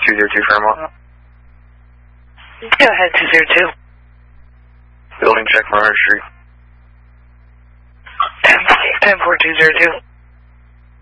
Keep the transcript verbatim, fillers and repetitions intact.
two zero two Fairmont. Go ahead, two zero two. Building check for one hundred Street. ten four two zero two.